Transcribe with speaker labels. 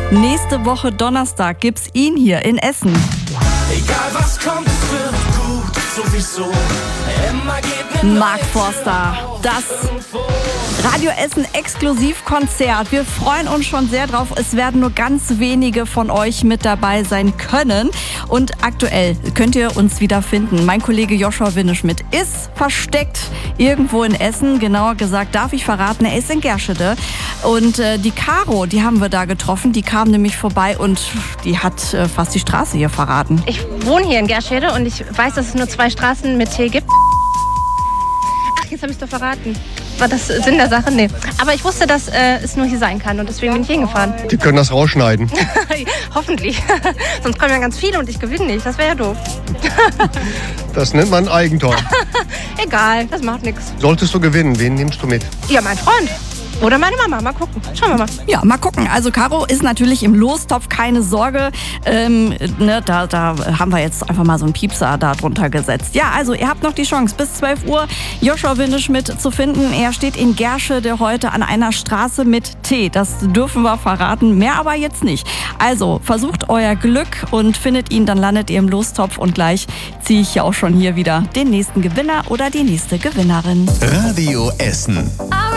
Speaker 1: Nächste Woche Donnerstag gibt's ihn hier in Essen.
Speaker 2: Egal was kommt, es wird gut, sowieso. Immer geht mir
Speaker 1: Mark Forster, das Radio Essen Exklusivkonzert. Wir freuen uns schon sehr drauf. Es werden nur ganz wenige von euch mit dabei sein können. Und aktuell könnt ihr uns wieder finden. Mein Kollege Joshua Winneschmidt ist versteckt irgendwo in Essen. Genauer gesagt, darf ich verraten, er ist in Gerschede. Und die Caro, die haben wir da getroffen. Die kam nämlich vorbei und die hat fast die Straße hier verraten.
Speaker 3: Ich wohne hier in Gerschede und ich weiß, dass es nur 2 Straßen mit T gibt. Ach, jetzt habe ich es doch verraten. War das Sinn der Sache? Nee. Aber ich wusste, dass es nur hier sein kann und deswegen bin ich hingefahren.
Speaker 4: Die können das rausschneiden.
Speaker 3: Hoffentlich. Sonst kommen ja ganz viele und ich gewinne nicht. Das wäre ja doof.
Speaker 4: Das nennt man Eigentor.
Speaker 3: Egal, das macht nichts.
Speaker 4: Solltest du gewinnen, wen nimmst du mit?
Speaker 3: Ja, mein Freund. Oder meine Mama. Mal gucken. Schauen wir mal.
Speaker 1: Ja, mal gucken. Also Caro ist natürlich im Lostopf, keine Sorge. Da haben wir jetzt einfach mal so einen Piepser da drunter gesetzt. Ja, also ihr habt noch die Chance, bis 12 Uhr Joshua Winneschmidt zu finden. Er steht in Gerschede heute an einer Straße mit T. Das dürfen wir verraten, mehr aber jetzt nicht. Also versucht euer Glück und findet ihn, dann landet ihr im Lostopf und gleich ziehe ich ja auch schon hier wieder den nächsten Gewinner oder die nächste Gewinnerin.
Speaker 5: Radio Essen.